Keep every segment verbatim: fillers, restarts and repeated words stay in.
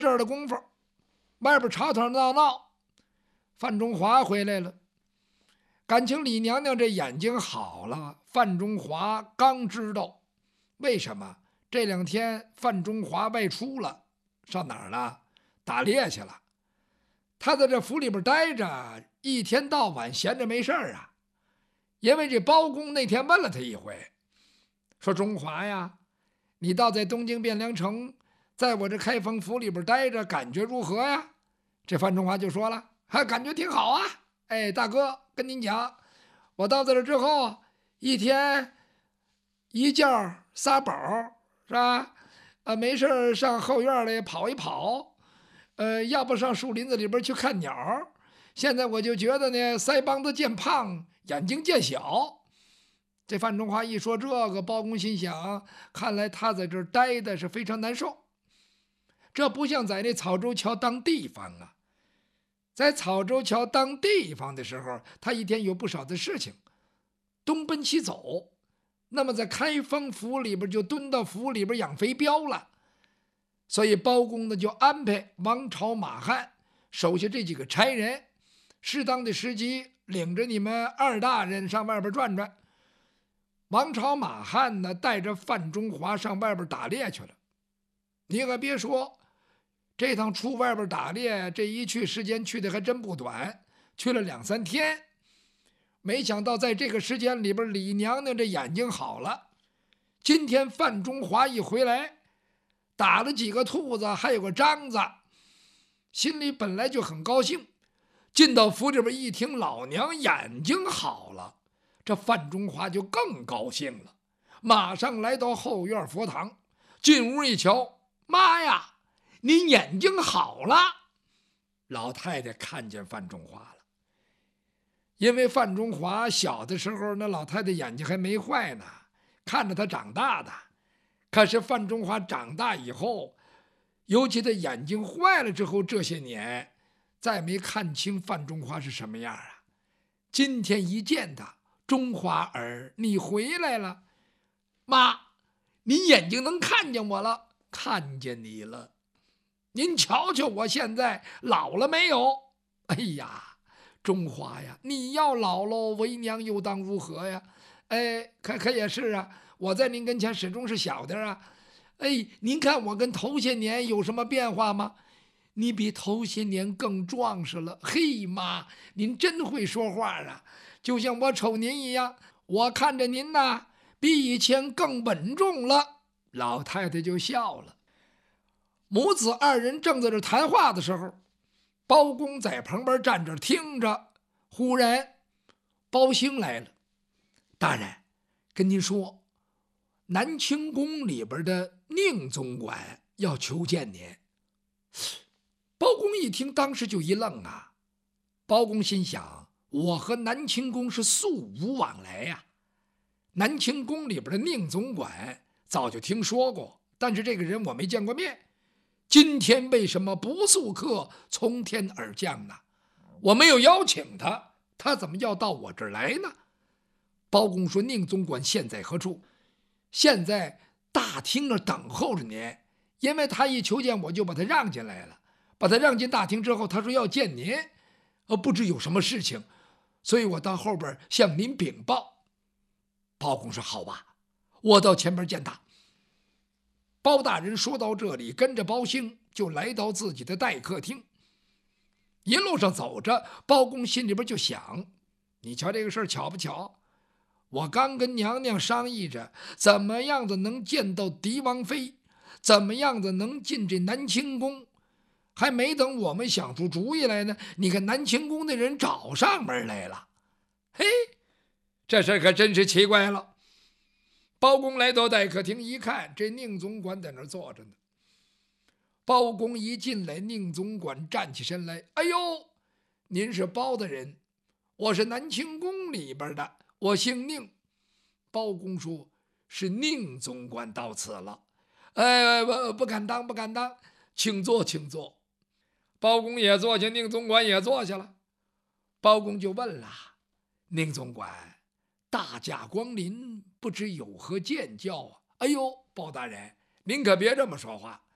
这儿的功夫，外边吵吵闹闹，范中华回来了。感情李娘娘这眼睛好了，范中华刚知道为什么。这两天范中华外出了，上哪儿了？打猎去了。他在这府里边待着，一天到晚闲着没事儿啊。因为这包公那天问了他一回，说中华呀，你倒在东京汴梁城，在我这开封府里边待着，感觉如何呀？这范中华就说了，还感觉挺好啊。哎，大哥，跟您讲，我到这了之后，一天一觉仨饱，是吧？啊，没事上后院里跑一跑，呃，要不上树林子里边去看鸟。现在我就觉得呢，腮帮子见胖，眼睛见小。这范中华一说这个，包公心想，看来他在这儿待的是非常难受。这不像在那草州桥当地方啊，在草州桥当地方的时候，他一天有不少的事情，东奔西走。那么在开封府里边就蹲到府里边养肥膘了，所以包公呢就安排王朝、马汉手下这几个差人，适当的时机领着你们二大人上外边转转。王朝、马汉呢带着范中华上外边打猎去了。你可别说，这趟出外边打猎，这一去时间去的还真不短，去了两三天。没想到在这个时间里边，李娘娘这眼睛好了。今天范中华一回来，打了几个兔子，还有个獐子，心里本来就很高兴。进到府里边一听老娘眼睛好了，这范中华就更高兴了，马上来到后院佛堂，进屋一瞧，妈呀，您眼睛好了！老太太看见范中华了。因为范中华小的时候，那老太太眼睛还没坏呢，看着他长大的。可是范中华长大以后，尤其他眼睛坏了之后，这些年再没看清范中华是什么样啊。今天一见他，中华儿，你回来了。妈，您眼睛能看见我了？看见你了。您瞧瞧我现在老了没有？哎呀，中华呀，你要老喽，为娘又当如何呀？哎，可可也是啊，我在您跟前始终是小的啊。哎，您看我跟头些年有什么变化吗？你比头些年更壮实了。嘿妈，您真会说话啊，就像我瞅您一样。我看着您呐，比以前更稳重了。老太太就笑了。母子二人正在这谈话的时候，包公在旁边站着听着，忽然包兴来了。大人，跟您说，南清宫里边的宁总管要求见您。包公一听，当时就一愣啊。包公心想，我和南清宫是素无往来呀、啊。南清宫里边的宁总管早就听说过，但是这个人我没见过面。今天为什么不速客从天而降呢？我没有邀请他，他怎么要到我这儿来呢？包公说，宁总管现在何处？现在大厅那等候着您，因为他一求见我就把他让进来了。把他让进大厅之后，他说要见您，呃，不知有什么事情，所以我到后边向您禀报。包公说好吧，我到前边见他。包大人说到这里，跟着包兴就来到自己的待客厅。一路上走着，包公心里边就想，你瞧这个事儿巧不巧？我刚跟娘娘商议着，怎么样子能见到狄王妃，怎么样子能进这南清宫，还没等我们想出主意来呢，你看南清宫的人找上门来了。嘿，这事可真是奇怪了。包公来到待客厅一看，这宁总管在那儿坐着呢。包公一进来，宁总管站起身来，哎呦，您是包大人，我是南清宫里边的，我姓宁。包公说，是宁总管到此了。哎，不不敢当，不敢当，请坐，请坐。包公也坐下，宁总管也坐下了。包公就问了，宁总管，大驾光临，不知有何见教啊？哎呦，包大人，您可别这么说话。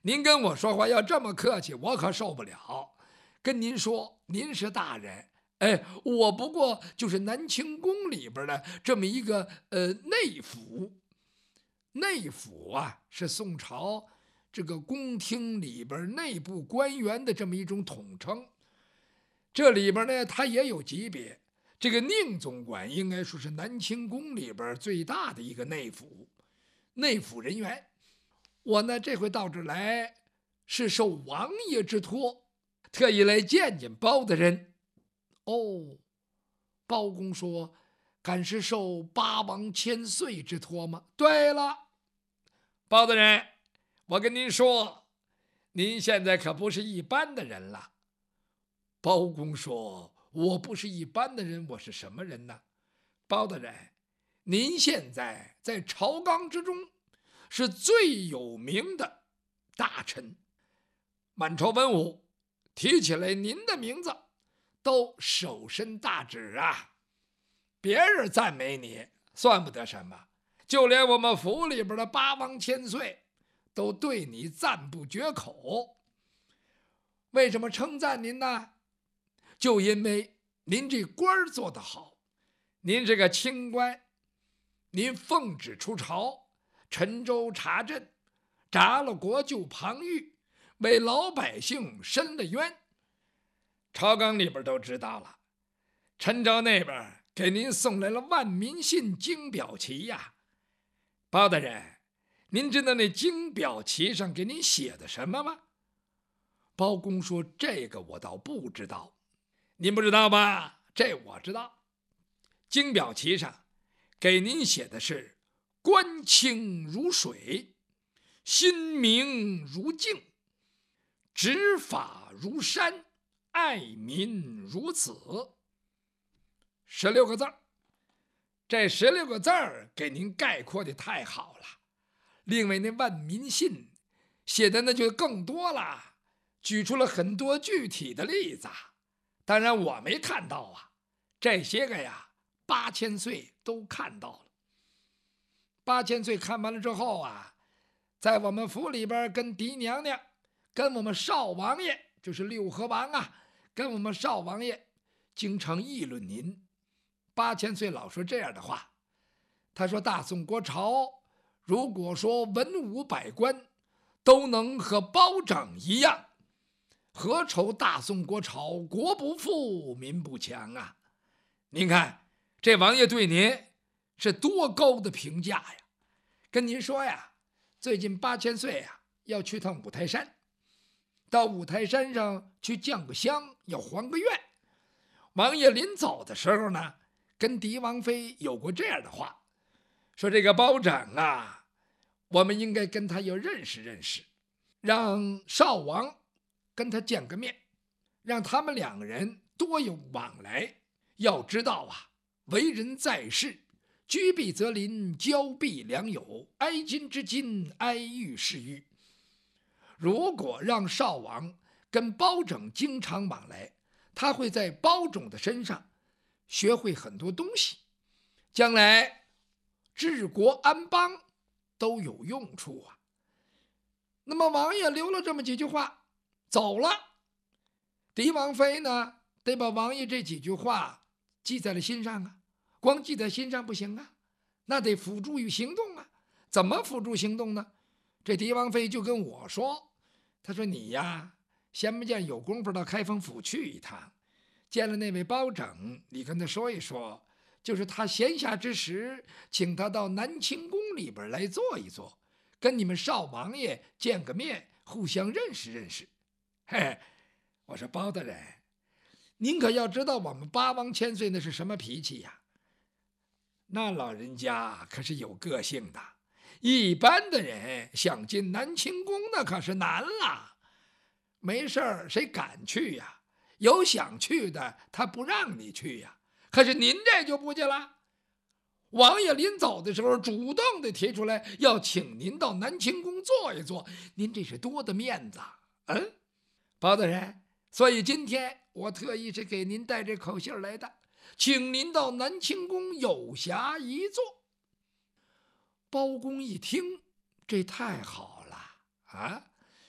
您跟我说话要这么客气，我可受不了。跟您说，您是大人，哎，我不过就是南清宫里边的这么一个呃内府。内府啊，是宋朝这个宫廷里边内部官员的这么一种统称。这里边呢，它也有级别。这个宁总管应该说是南清宫里边最大的一个内府，内府人员。我呢，这回到这来是受王爷之托，特意来见见包大人。哦，包公说：“敢是受八王千岁之托吗？”对了，包大人，我跟您说，您现在可不是一般的人了。包公说：“我不是一般的人，我是什么人呢？”包大人，您现在在朝纲之中是最有名的大臣，满朝文武提起来您的名字都手伸大指啊。别人赞美你算不得什么，就连我们府里边的八王千岁都对你赞不绝口。为什么称赞您呢？就因为您这官儿做得好，您是个清官，您奉旨出朝，沉舟查镇，铡了国救庞玉，为老百姓伸了冤。朝纲里边都知道了，陈州那边给您送来了万民信金表旗呀。包大人，您知道那金表旗上给您写的什么吗？包公说：“这个我倒不知道。”您不知道吧？这我知道。金表旗上给您写的是“官清如水，心明如镜，执法如山，爱民如子”，十六个字儿。这十六个字儿给您概括的太好了。另外那万民信写的那就更多了，举出了很多具体的例子。当然我没看到啊，这些个呀，八千岁都看到了。八千岁看完了之后啊，在我们府里边跟狄娘娘、跟我们少王爷，就是六合王啊，跟我们少王爷经常议论您。八千岁老说这样的话，他说：“大宋国朝，如果说文武百官都能和包拯一样，何愁大宋国朝国不富民不强啊？”您看这王爷对您是多高的评价呀！跟您说呀，最近八千岁呀要去趟五台山，到五台山上去降个香，要还个愿。王爷临走的时候呢，跟狄王妃有过这样的话，说这个包拯啊，我们应该跟他要认识认识，让少王跟他见个面，让他们两个人多有往来。要知道啊，为人在世，居必择邻，交必良友，哀今之今，哀玉是玉。如果让少王跟包拯经常往来，他会在包拯的身上学会很多东西，将来治国安邦都有用处啊。那么王爷留了这么几句话走了，狄王妃呢得把王爷这几句话记在了心上啊，光记在心上不行啊，那得付诸于行动啊。怎么付诸行动呢？这狄王妃就跟我说，她说：“你呀，闲不见有功夫到开封府去一趟，见了那位包拯，你跟他说一说，就是他闲暇之时，请他到南清宫里边来坐一坐，跟你们少王爷见个面，互相认识认识。”嘿，我说包大人，您可要知道我们八王千岁那是什么脾气呀？那老人家可是有个性的，一般的人想进南清宫那可是难了。没事儿谁敢去呀？有想去的他不让你去呀。可是您这就不去了。王爷临走的时候主动的提出来要请您到南清宫坐一坐，您这是多的面子。嗯，包大人，所以今天我特意是给您带这口信来的，请您到南清宫有暇一坐。包公一听，这太好了啊！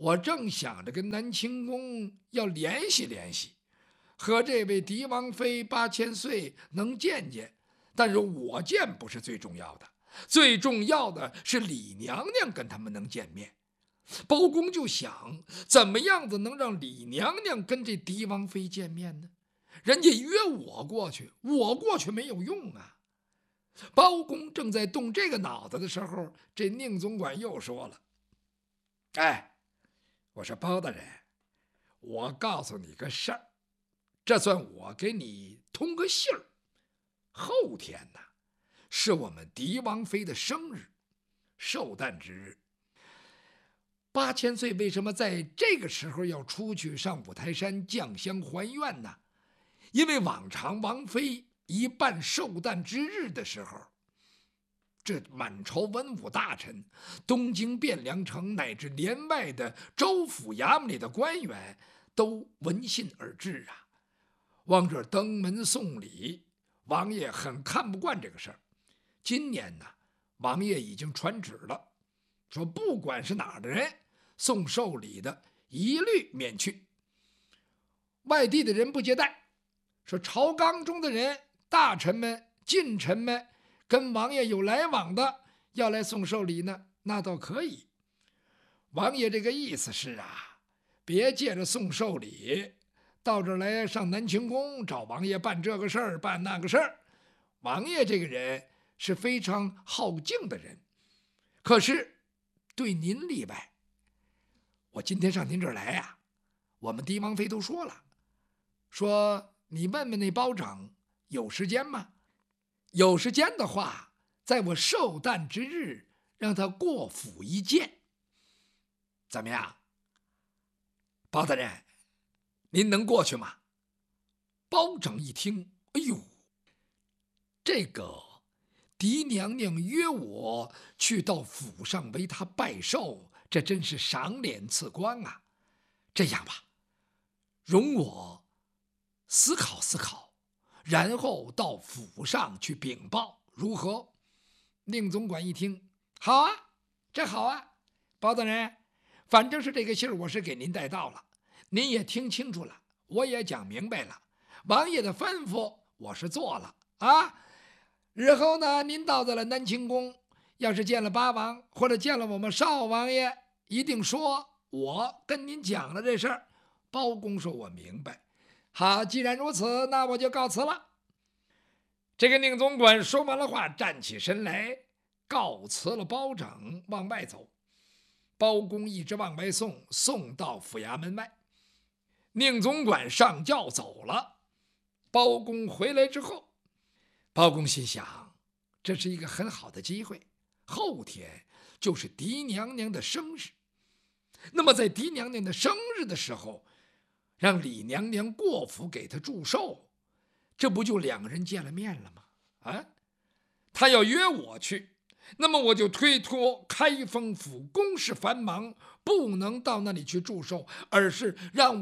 我正想着跟南清宫要联系联系，和这位狄王妃八千岁能见见，但是我见不是最重要的，最重要的是李娘娘跟他们能见面。包公就想，怎么样子能让李娘娘跟这狄王妃见面呢？人家约我过去，我过去没有用啊。包公正在动这个脑子的时候，这宁总管又说了：“哎，我说包大人，我告诉你个事儿，这算我给你通个信儿。后天呢，是我们狄王妃的生日，寿诞之日。八千岁为什么在这个时候要出去上五台山降香还愿呢？因为往常王妃一办寿诞之日的时候，这满朝文武大臣、东京汴梁城乃至连外的州府衙门里的官员都闻信而至啊，往这登门送礼。王爷很看不惯这个事儿。今年呢，王爷已经传旨了，说不管是哪儿的人送寿礼的，一律免去。外地的人不接待，说朝纲中的人、大臣们、近臣们跟王爷有来往的，要来送寿礼呢，那倒可以。王爷这个意思是啊，别借着送寿礼到这儿来上南清宫找王爷办这个事儿办那个事儿。王爷这个人是非常好静的人，可是对您例外。我今天上您这儿来呀、啊，我们狄王妃都说了，说你问问那包拯有时间吗？有时间的话，在我寿诞之日让他过府一见，怎么样？包大人，您能过去吗？包拯一听，哎呦，这个狄娘娘约我去到府上为她拜寿，这真是赏脸赐官啊！这样吧，容我思考思考，然后到府上去禀报，如何？宁总管一听，好啊，这好啊，包大人，反正是这个信儿，我是给您带到了，您也听清楚了，我也讲明白了，王爷的吩咐我是做了啊。日后呢，您到了南清宫，要是见了八王或者见了我们少王爷，一定说我跟您讲了这事儿。包公说：“我明白。好，既然如此，那我就告辞了。”这个宁总管说完了话，站起身来，告辞了包拯，往外走。包公一直往外送，送到府衙门外。宁总管上轿走了。包公回来之后，包公心想，这是一个很好的机会，后天就是狄娘娘的生日。那么在狄娘娘的生日的时候，让李娘娘过府给她祝寿，这不就两个人见了面了吗？啊，他要约我去，那么我就推脱开封府公事繁忙，不能到那里去祝寿，而是让